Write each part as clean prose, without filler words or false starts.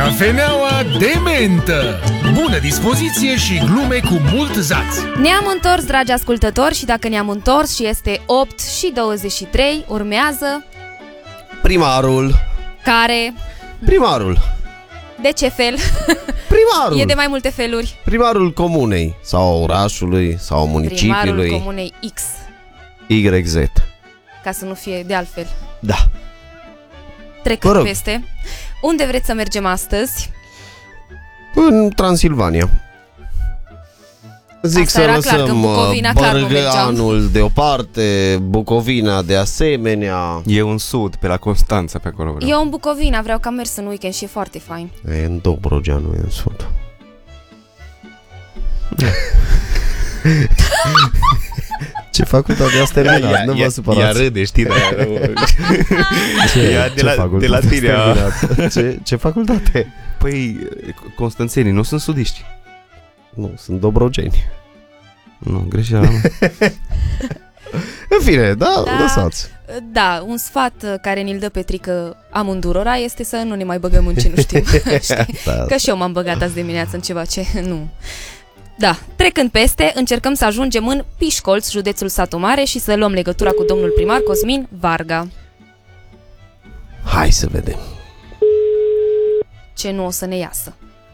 Cafeneaua de mentă. Bună dispoziție și glume cu mult zaț. Ne-am întors, dragi ascultători, și dacă ne-am întors și este 8:23, urmează... Primarul. Care? Primarul. De ce fel? Primarul. E de mai multe feluri. Primarul comunei sau orașului sau municipiului. Primarul comunei X. YZ. Ca să nu fie de altfel. Da. Trecând peste. Unde vreți să mergem astăzi? În Transilvania. Zic asta să era clar, că în Bucovina clar nu mergeam. Bărăganul deoparte, Bucovina de asemenea. E un sud, pe la Constanța, pe acolo vreau. Eu în Bucovina vreau, că am mers în weekend și e foarte fain. E în Dobrogea, nu e în sud. Ce facultate ați terminat? Nu vă supărați. Ea râde, știi? De la tine. Ce facultate? Păi, constanțenii nu sunt sudiști. Nu, sunt dobrogeni. Nu, greșeala. În fine, da, lăsați. Da, un sfat care ni-l dă Petrică amândurora este să nu ne mai băgăm în ce nu știm. Da. Că și eu m-am băgat azi dimineață în ceva ce nu... Da, trecând peste, încercăm să ajungem în Pișcolț, județul Satu Mare, și să luăm legătura cu domnul primar Cosmin Varga. Hai să vedem. Ce nu o să ne iasă.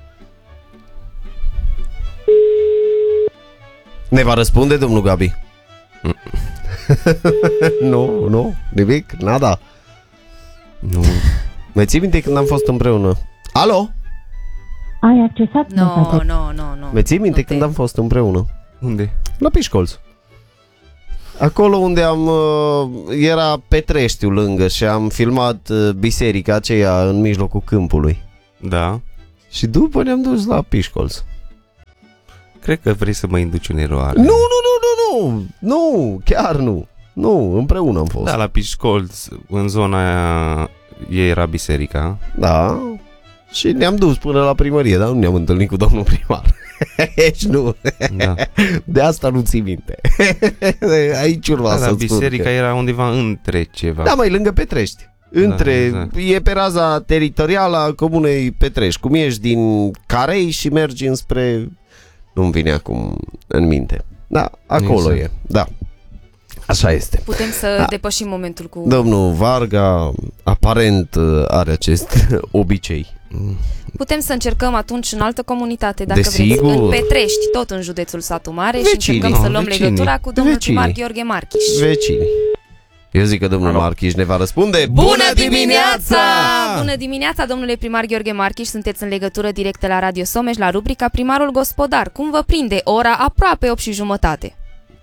Ne va răspunde domnul Gabi? Nu, nimic, nada. Nu. Mai ții minte când am fost împreună? Alo? Ai accesat? Nu. Mai ții minte când am fost împreună? Unde? La Pișcolț. Acolo unde era Petreștiu lângă și am filmat biserica aceea în mijlocul câmpului. Da. Și după ne-am dus la Pișcolț. Cred că vrei să mă induci în eroare. Nu, chiar nu. Nu, împreună am fost. Da, la Pișcolț, în zona aia era biserica. Da. Și ne-am dus până la primărie, dar nu ne-am întâlnit cu domnul primar. Deci nu. Da. De asta nu ții minte. Aici urma să biserica era undeva între ceva. Da, mai lângă Petrești. Între, da, exact. E pe raza teritorială a comunei Petrești. Cum ești din Carei și mergi înspre... Nu-mi vine acum în minte. Da, acolo exact. E. Da. Așa este. Putem să depășim momentul cu... Domnul Varga aparent are acest obicei. Putem să încercăm atunci în altă comunitate, dacă Desigur. vreți, în Petrești, tot în județul Satu Mare. Vecinii. Și încercăm să luăm legătura cu domnul primar Gheorghe Marchiș. Vecini. Eu zic că domnul Marchiș ne va răspunde. Bună dimineața! Bună dimineața, domnule primar Gheorghe Marchiș. Sunteți în legătură directă la Radio Someș, la rubrica Primarul Gospodar. Cum vă prinde? Ora aproape 8:30.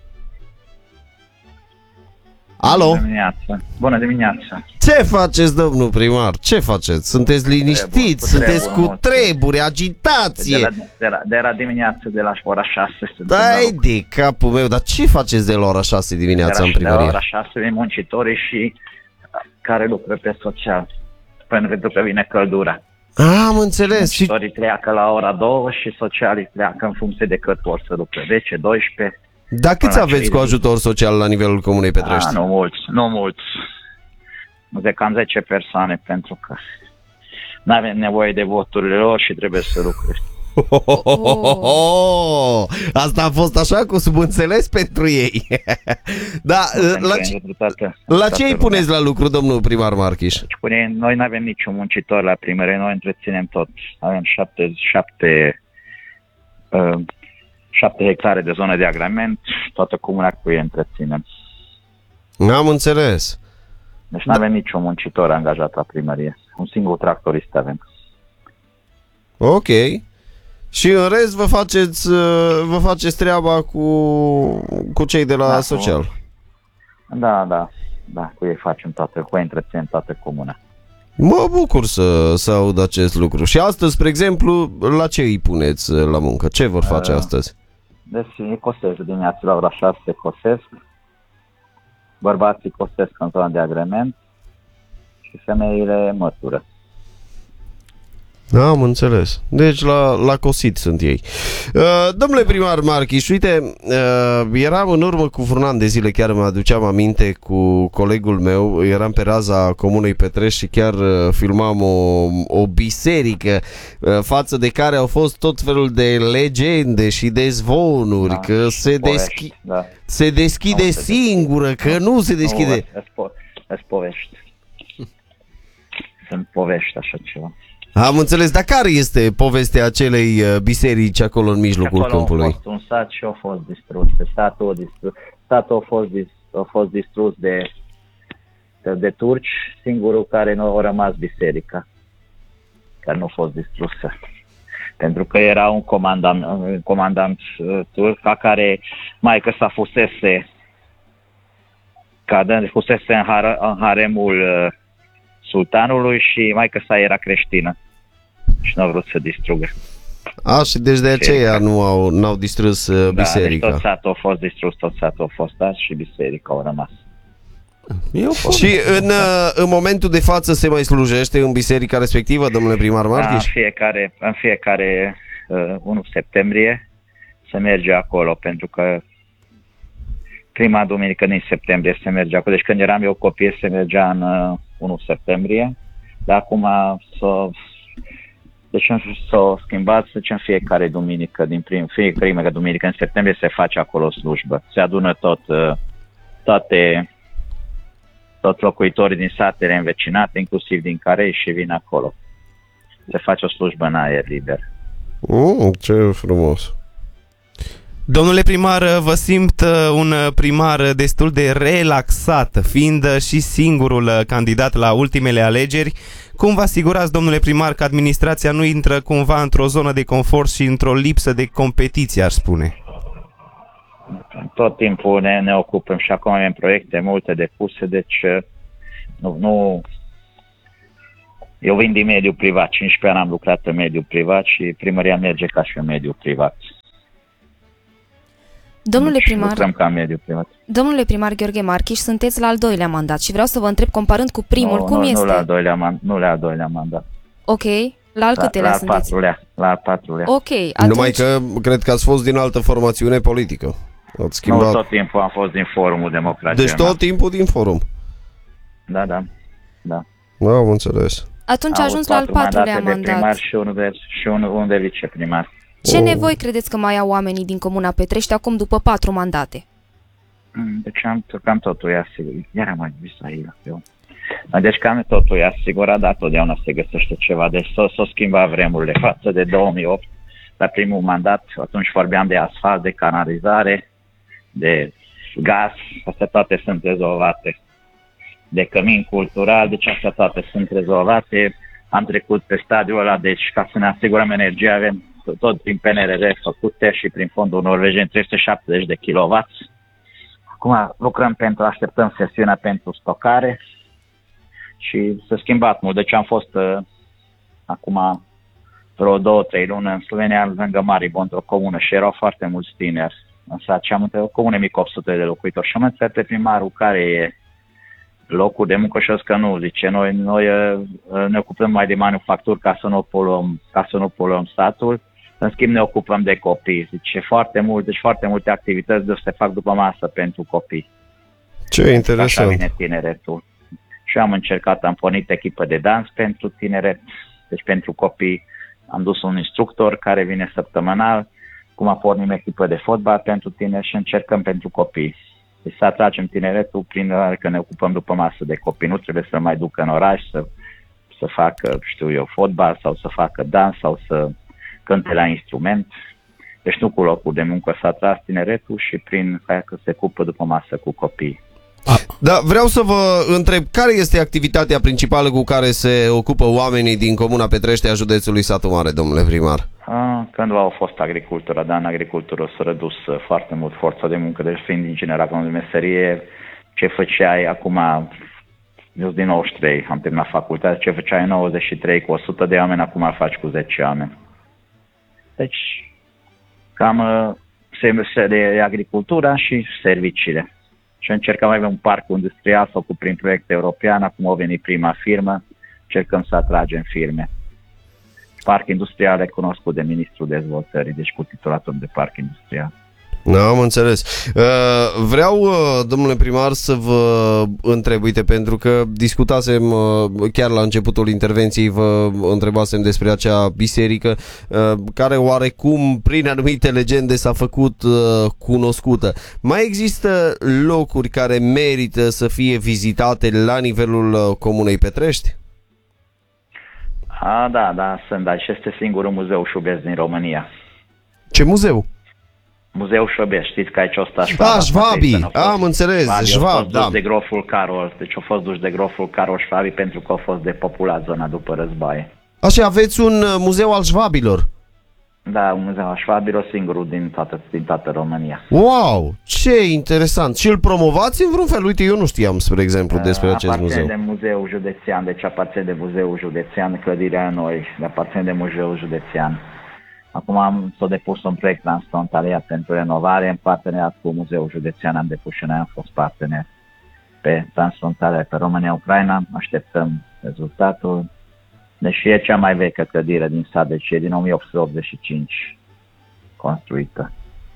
Alo? Bună dimineața. Ce faceți, domnul primar? Ce faceți? Sunteți liniștiți? Sunteți cu treburi, agitație? De la dimineață, de la ora 6. Dai de capul meu, dar ce faceți de la ora 6 dimineața în primărie? De la ora 6 de muncitorii și care lucră pe social, pentru că vine căldura. Am înțeles. Muncitorii pleacă la ora 2 și socialii pleacă în funcție de cât vor să lucre, 10, 12. Dar câți aveți cu ajutor social la nivelul Comunei Petrești? Nu mulți. De cam 10 persoane, pentru că nu avem nevoie de voturile lor și trebuie să lucrezi. Asta a fost așa cu subînțeles pentru ei. Da, la ce îi puneți la lucru, domnul primar Marchiș? Noi nu avem niciun muncitor la primărie, noi întreținem tot. Avem 7 hectare de zonă de agrement, toată comuna cu ei întreținem. Am înțeles. Deci nu avem niciun muncitor angajat la primărie. Un singur tractorist avem. Ok. Și în rest vă faceți treaba cu cei de la social. Da, cu ei facem cu ei întreținem toată comuna. Mă bucur să aud acest lucru. Și astăzi, spre exemplu, la ce îi puneți la muncă? Ce vor face astăzi? Deci cosesc dimineața la ora 6, cosesc. Bărbații cosesc în zona de agrement și femeile mătură. Am înțeles. Deci la cosit sunt ei. Domnule primar Marchiș, uite, eram în urmă cu un an de zile, chiar mă aduceam aminte cu colegul meu, eram pe raza Comunei Petrești și chiar filmam o biserică față de care au fost tot felul de legende și de zvonuri, că se deschide singură, că nu se deschide. Îți povești. Sunt povești așa ceva. Am înțeles, dar care este povestea acelei biserici acolo în mijlocul câmpului? A fost un sat și a fost distrus. Satul a fost distrus de turci, singurul care nu a rămas biserica, care nu a fost distrusă. Pentru că era un comandant turc, a care maică sa fusese în haremul sultanului și maică sa era creștină și nu au vrut să distrugă. Și deci de aceea n-au distrus biserica. Deci tot satul a fost distrus, tot satul a fost ars și biserica a rămas. Și în momentul de față se mai slujește în biserica respectivă, domnule primar Marchiș? În fiecare 1 septembrie se merge acolo, pentru că prima duminică din septembrie se merge acolo. Deci când eram eu copil se mergea în 1 septembrie, dar acum s-a schimbat, să zicem, fiecare duminică, prima duminică în septembrie se face acolo slujbă. Se adună toți locuitorii din satele învecinate, inclusiv din Carei, și vin acolo. Se face o slujbă în aer liber. Ce frumos! Domnule primar, vă simt un primar destul de relaxat, fiind și singurul candidat la ultimele alegeri. Cum vă asigurați, domnule primar, că administrația nu intră cumva într-o zonă de confort și într-o lipsă de competiție, aș spune? Tot timpul ne ocupăm și acum avem proiecte multe depuse, deci nu. Eu vin din mediul privat, 15 ani am lucrat în mediul privat și primăria merge ca și în mediul privat. Domnule primar Gheorghe Marchiș, sunteți la al doilea mandat și vreau să vă întreb, comparând cu primul, cum este? Nu la al doilea mandat. Ok, la al câtelea sunteți? La al patrulea. Ok, atunci... Numai că cred că ați fost din altă formațiune politică. Ați schimbat... Nu, tot timpul am fost din Forumul Democrației. Deci tot timpul din Forum. Da. Am înțeles. Atunci a ajuns la al patrulea mandat. De primar și unul de viceprimar. Ce nevoi credeți că mai au oamenii din Comuna Petrești acum după 4 mandate? Deci cam totul e asigurat. Iar mai visai eu. Deci cam totul e asigurat, dar totdeauna se găsește ceva. Deci s-o schimba vremurile față de 2008. La primul mandat, atunci vorbeam de asfalt, de canalizare, de gaz, astea toate sunt rezolvate. De cămin cultural, deci astea toate sunt rezolvate. Am trecut pe stadiul ăla, deci ca să ne asigurăm energie avem tot prin PNRR făcute și prin fondul norvegian 370 de kW. Acum lucrăm așteptăm sesiunea pentru stocare și s-a schimbat mult. Deci am fost acum vreo 2-3 luni în Slovenia, lângă Maribor, într-o comună și erau foarte mulți tineri în sat și am întrebat o comună mică, 800 de locuitori și am întrebat pe primarul care e locul de muncă și că nu, zice, noi ne ocupăm mai de manufacturi ca să nu poluăm satul, în schimb ne ocupăm de copii, zice, foarte multe activități se fac după masă pentru copii. Ce interesant. Așa vine tineretul. Și am pornit echipă de dans pentru tineret, deci pentru copii am dus un instructor care vine săptămânal, cum pornim echipă de fotbal pentru tineri și încercăm pentru copii. Deci să atragem tineretul prin că ne ocupăm după masă de copii. Nu trebuie să mai ducă în oraș să facă, fotbal sau să facă dans sau să cânte la instrument. Deci nu cu locul de muncă s-a atras tineretul și prin că se ocupă după masă cu copii. Da, vreau să vă întreb, care este activitatea principală cu care se ocupă oamenii din Comuna Petrești a județului Satu Mare, domnule primar? Cândva au fost agricultura, dar în agricultură s-a redus foarte mult forța de muncă, deci fiind inginer de meserie, ce făceai acum, eu din 93 am terminat facultatea, ce făceai în 93 cu 100 de oameni, acum faci cu 10 oameni. Deci, cam se de agricultura și serviciile. Și încercăm mai avem un parc industrial făcut prin proiect european, acum a venit prima firmă, încercăm să atragem firme. parc industrial recunoscut de Ministrul Dezvoltării, deci cu titulatul de parc industrial. Am înțeles. Vreau, domnule primar, să vă întreb, uite, pentru că discutasem chiar la începutul intervenției, vă întrebasem despre acea biserică care oarecum, prin anumite legende, s-a făcut cunoscută. Mai există locuri care merită să fie vizitate la nivelul Comunei Petrești? Da, sunt, dar și este singurul muzeu șubesc din România. Ce muzeu? Muzeul Șobeș, știți că aici o sta Șvabii, am înțeles, Șvab, da. De groful Carol, deci au fost duși de groful Carol Șvabii pentru că au fost depopulat zona după războaie. Așa, aveți un muzeu al șvabilor? Da, un muzeu al șvabilor, singurul din toată România. Wow, ce interesant! Și îl promovați în vreun fel? Uite, eu nu știam, spre exemplu, despre acest muzeu. Aparține de muzeul județean, deci aparține de muzeul județean, clădirea noi, aparține de muzeul județean. Acum s-a depus un proiect transfrontalier pentru renovare în parteneriat cu Muzeul Județean, am depus și noi, am fost parteneri pe transfrontalier pe România-Ucraina, așteptăm rezultatul, deși e cea mai veche clădire din sat, deci e din 1885 construită.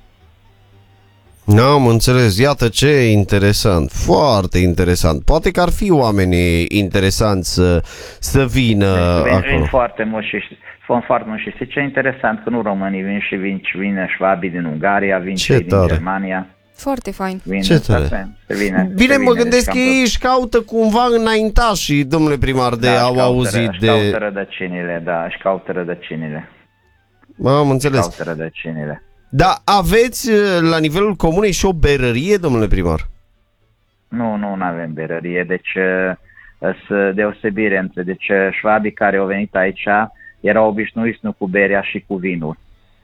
Am înțeles, iată ce interesant, foarte interesant. Poate că ar fi oamenii interesanți să vină acolo. Vin foarte mult și știți ce e interesant? Că nu românii vin șvabii din Ungaria, vin cei din Germania. Foarte fain. Ce tare. Bine, mă gândesc că ei își caută cumva înaintașii, domnule primar, de au auzit de... Își caută rădăcinile, da, își caută rădăcinile. Am înțeles. Își caută rădăcinile. Da, aveți la nivelul comunei și o berărie, domnule primar? Nu avem berărie, deci sunt deosebire între, deci șvabii care au venit aici erau obișnuiți nu cu berea și cu vinul.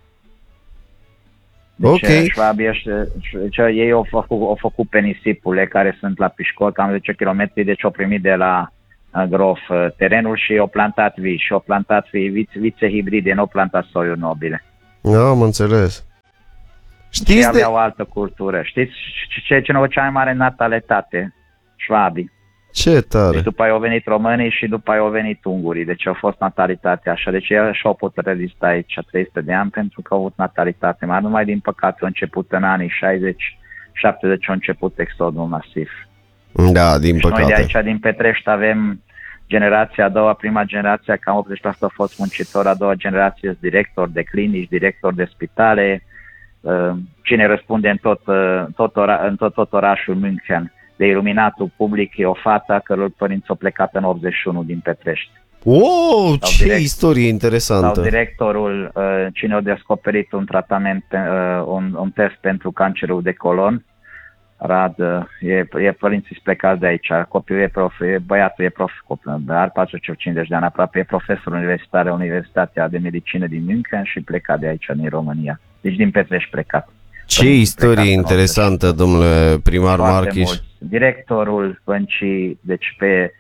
Deci șvabii ei au făcut pe nisipule care sunt la Pișcor, cam 10 km, deci au primit de la grof terenul și au plantat vii și au plantat vițe hibride, nu au plantat soiuri nobile. Am înțeles. Știți aveau altă cultură. Știți ce nu cea mai mare natalitate? Șvabii. Ce tare. Deci după aia au venit românii și după aia au venit ungurii. Deci au fost natalitate așa. Deci ei și-au putut rezista aici 300 de ani pentru că au avut natalitate. Mai numai din păcate au început în anii 60-70 au început exodul masiv. Da, din deci păcate. Noi de aici din Petrești avem generația a doua, prima generație, cam 80% au fost muncitori, a doua generație directori de clinici, directori de spitale. Cine răspunde în tot orașul München de iluminatul public e o fată a căror părinți au plecat în 81 din Petrești. Wow, ce istorie interesantă! Sau directorul, cine a descoperit un tratament, un test pentru cancerul de colon, Rad, e părinții plecați de aici, copilul băiatul e prof, are 40-50 de ani aproape, e profesor universitar la Universitatea de Medicină din München și plecat de aici în România. Deci din Petrești plecat. Ce istorie interesantă, domnule primar Marchiș. Directorul băncii, deci pe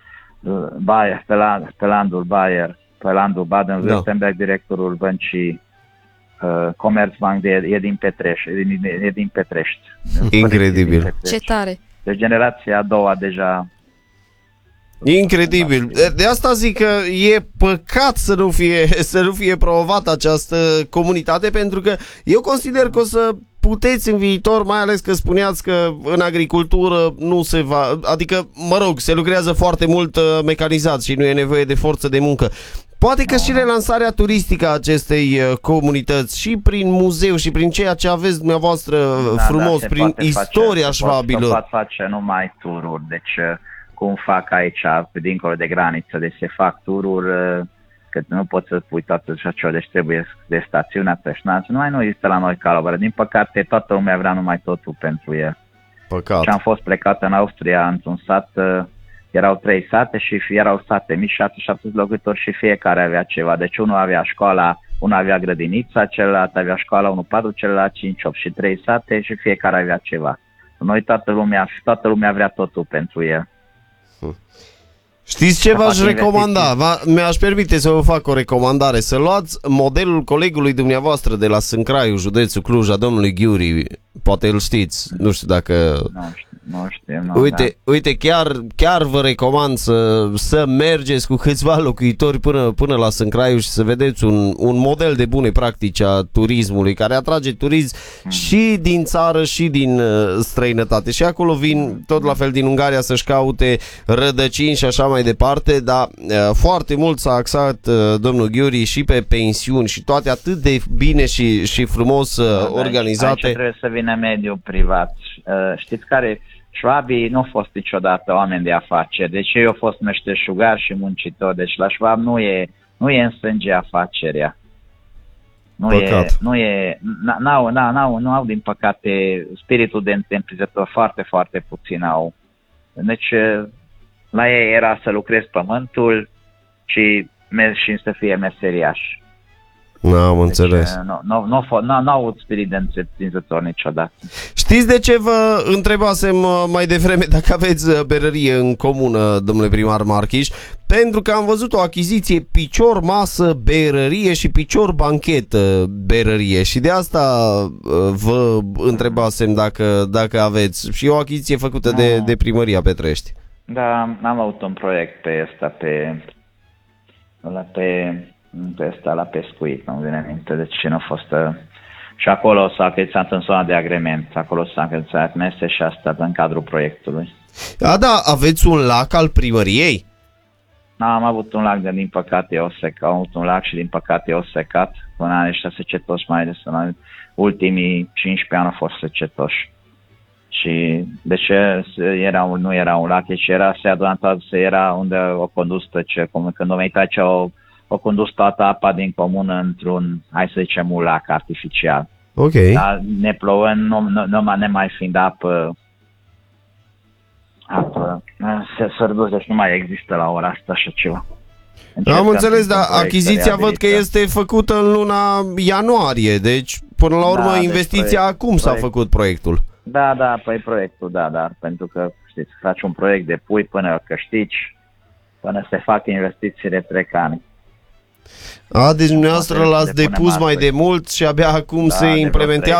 landul Bayer, pe landul Baden-Württemberg, directorul băncii Commerzbank e din Petrești. Incredibil. Ce tare. Deci generația a doua deja. Incredibil. De asta zic că e păcat să nu fie promovată această comunitate, pentru că eu consider că o să puteți în viitor, mai ales că spuneați că în agricultură nu se va, adică, mă rog, se lucrează foarte mult mecanizat și nu e nevoie de forță de muncă. Poate că și relansarea turistică a acestei comunități și prin muzeu și prin ceea ce aveți dumneavoastră frumos, prin istoria șvabilor. Se pot face numai tururi, deci cum fac aici, dincolo de graniță, deci se fac tururi, că nu poți să pui toată așa, deci trebuie de stațiunea Peșnaț. Nu există la noi calabără. Din păcate, toată lumea vrea numai totul pentru el. Păcat. Și am fost plecat în Austria, într-un sat, erau 3 sate și erau sate mici, 6-7 locuitori și fiecare avea ceva. Deci unul avea școala, unul avea grădinița, celălalt avea școala 1-4, celălalt 5-8 și 3 sate și fiecare avea ceva. Noi toată lumea vrea totul pentru el. Știți ce v-aș recomanda? Mi-aș permite să vă fac o recomandare. Să luați modelul colegului dumneavoastră de la Sâncraiu, județul Cluj, a domnului Ghiuri. Poate îl știți, nu știu dacă... Nu știu, nu, Uite, chiar vă recomand să mergeți cu câțiva locuitori până la Sâncraiu și să vedeți un model de bune practici a turismului care atrage turism și din țară și din străinătate. Și acolo vin tot la fel din Ungaria să-și caute rădăcini și așa mai departe, dar foarte mult s-a axat domnul Ghiuri și pe pensiuni și toate atât de bine și frumos organizate. Aici trebuie să vină mediul privat. Știți care? Șvabii nu au fost niciodată oameni de afaceri, deci ei au fost meșteșugari și muncitori, deci la Șvab nu e în sânge afacerea. Nu au din păcate spiritul de întreprinzător, foarte, foarte puțin au. Deci la ei era să lucrezi pământul și să fie meseriași. Am înțeles. Nu au spirit de întreprinzător niciodată. Știți de ce vă întrebasem mai devreme dacă aveți berărie în comună, domnule primar Marchiș? Pentru că am văzut o achiziție picior masă berărie și picior banchetă berărie și de asta vă întrebasem dacă aveți și o achiziție făcută de primăria Petrești. Da, am avut un proiect pe ăsta, la pescuit, nu vine minte de ce nu a fost. Și acolo s-a achiziționat în zona de agrement, acolo s-a achiziționat mese și asta în cadrul proiectului. Da, aveți un lac al primăriei? Am avut un lac, dar din păcate am avut un lac și din păcate o secat. Până anii ăștia secetoși, mai ales în ultimii 15 ani au fost secetoși. Și de ce nu era un lac, deci era unde o condus când o venit aici o condus toată apa din comună într-un, hai să zicem, un lac artificial. Ok. Dar ne plouând, ne mai fiind apă să redus, deci nu mai există la ora asta așa ceva. Am înțeles, dar achiziția văd că este făcută în luna ianuarie, deci până la urmă investiția acum s-a făcut proiectul. Da, proiectul, dar pentru că, știți, faci un proiect de pui până câștigi, până se fac investițiile trec ani. Deci dumneavoastră l-ați depus mai de mult și abia acum se implementează